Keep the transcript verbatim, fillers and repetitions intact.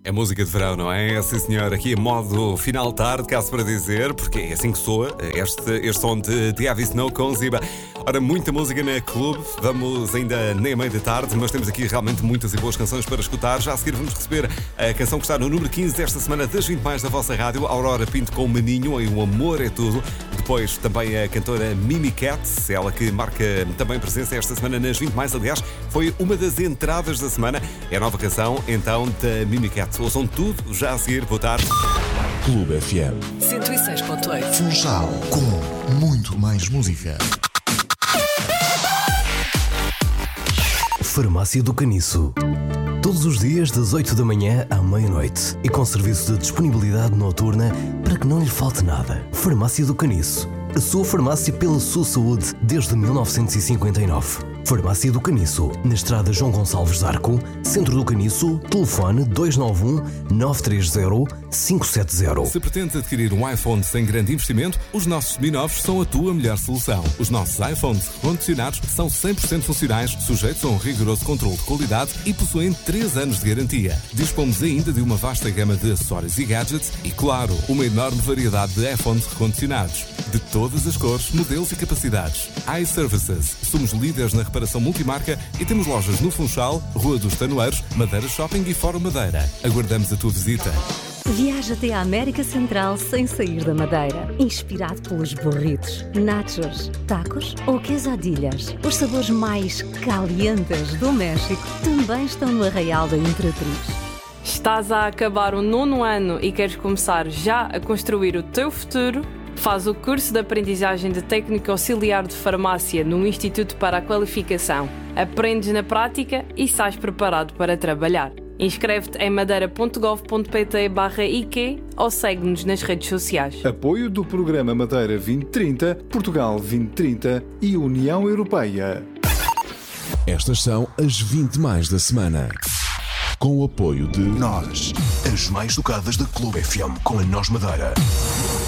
É música de verão, não é? Sim, senhor. Aqui em modo final tarde, caso para dizer, porque é assim que soa este, este som de The Heavy Snow com Ziba. Ora, muita música na Clube. Vamos ainda nem a meio da tarde, mas temos aqui realmente muitas e boas canções para escutar. Já a seguir vamos receber a canção que está no número quinze desta semana das vinte mais da vossa rádio, Aurora Pinto com o Maninho em O Amor é Tudo. Depois também a cantora Mimi Cat, ela que marca também presença esta semana nas vinte mais, aliás, foi uma das entradas da semana. É a nova canção, então, da Mimi Cat. Ouçam tudo já a seguir. Boa tarde. Clube F M cento e seis ponto oito. Funchal, com muito mais música. Farmácia do Caniço. Todos os dias das oito da manhã à meia-noite e com serviço de disponibilidade noturna para que não lhe falte nada. Farmácia do Caniço. A sua farmácia pela sua saúde desde mil novecentos e cinquenta e nove. Farmácia do Caniço, na estrada João Gonçalves Arco, Centro do Caniço, telefone dois nove um, nove três zero, cinco sete zero. Se pretendes adquirir um iPhone sem grande investimento, os nossos seminovos são a tua melhor solução. Os nossos iPhones recondicionados são cem por cento funcionais, sujeitos a um rigoroso controle de qualidade e possuem três anos de garantia. Dispomos ainda de uma vasta gama de acessórios e gadgets e, claro, uma enorme variedade de iPhones recondicionados. De todas as cores, modelos e capacidades. iServices. Somos líderes na reparação multimarca e temos lojas no Funchal, Rua dos Tanoeiros, Madeira Shopping e Fórum Madeira. Aguardamos a tua visita. Viaja até a América Central sem sair da Madeira. Inspirado pelos burritos, nachos, tacos ou quesadillas. Os sabores mais calientes do México também estão no Arraial da Imperatriz. Estás a acabar o nono ano e queres começar já a construir o teu futuro? Faz o curso de aprendizagem de técnico auxiliar de farmácia no Instituto para a Qualificação. Aprendes na prática e sais preparado para trabalhar. Inscreve-te em madeira ponto gov ponto pt barra I Q ou segue-nos nas redes sociais. Apoio do Programa Madeira vinte trinta, Portugal vinte trinta e União Europeia. Estas são as vinte mais da semana. Com o apoio de Nós, as mais tocadas da Clube F M com a Nós Madeira.